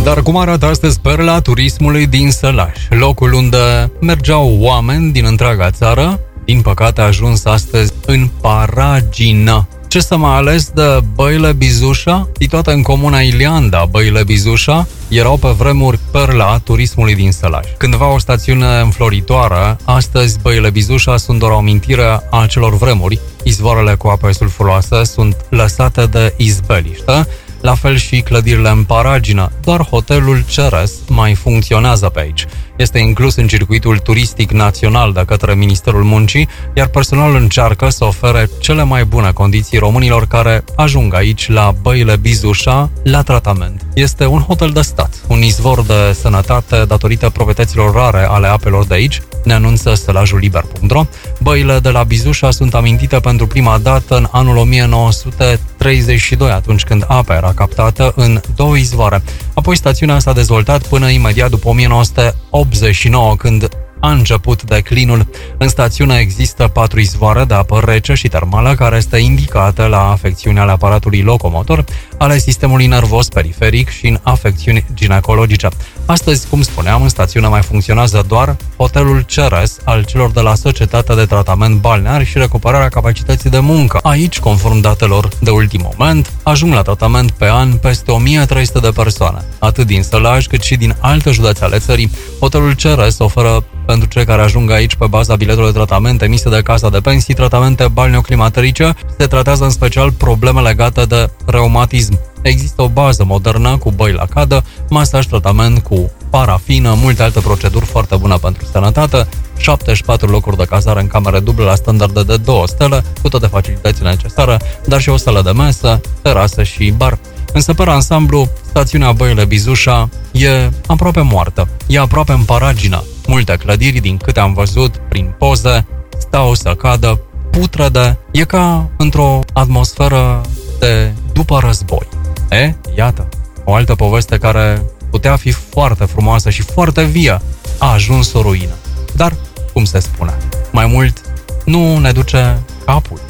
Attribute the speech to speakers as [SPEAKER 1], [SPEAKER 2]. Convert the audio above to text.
[SPEAKER 1] Dar cum arată astăzi perla turismului din Sălaș, locul unde mergeau oameni din întreaga țară, din păcate a ajuns astăzi în paragină. Ce să mai ales de Băile Bizușa? Situate în comuna Ilianda, Băile Bizușa erau pe vremuri perla turismului din Sălaș. Cândva o stațiune înfloritoare, astăzi Băile Bizușa sunt doar o amintire a acelor vremuri. Izvoarele cu ape sulfuroase sunt lăsate de izbeliște, la fel și clădirile în paragină, doar hotelul Ceres mai funcționează pe aici. Este inclus în circuitul turistic național de către Ministerul Muncii, iar personalul încearcă să ofere cele mai bune condiții românilor care ajung aici la Băile Bizușa la tratament. Este un hotel de stat, un izvor de sănătate datorită proprietăților rare ale apelor de aici, ne anunță sălajulliber.ro. Băile de la Bizușa sunt amintite pentru prima dată în anul 1932, atunci când apa era captată în două izvoare. Apoi stațiunea s-a dezvoltat până imediat după 1989, când a început declinul. În stațiune există 4 izvoare de apă rece și termală care este indicată la afecțiuni ale aparatului locomotor, ale sistemului nervos periferic și în afecțiuni ginecologice. Astăzi, cum spuneam, în stațiune mai funcționează doar hotelul Ceres al celor de la Societatea de Tratament Balnear și Recuperarea Capacității de Muncă. Aici, conform datelor de ultim moment, ajung la tratament pe an peste 1300 de persoane. Atât din Sălaj cât și din alte județe ale țării, hotelul Ceres oferă pentru cei care ajung aici pe baza biletului de tratament emise de Casa de Pensii, tratamente balneoclimaterice. Se tratează în special probleme legate de reumatism. Există o bază modernă cu băi la cadă, masaj, tratament cu parafină, multe alte proceduri foarte bune pentru sănătate, 74 locuri de cazare în camere duble la standarde de 2 stele, cu toate facilitățile necesare, dar și o sală de mesă, terasă și bar. Însă, pe ansamblu, stațiunea Băile Bizușa e aproape moartă, e aproape în paragină. Multe clădiri, din câte am văzut prin poze, stau să cadă, putrede, e ca într-o atmosferă de după război. Iată, o altă poveste care putea fi foarte frumoasă și foarte vie, a ajuns o ruină. Dar, cum se spune, mai mult nu ne duce capul.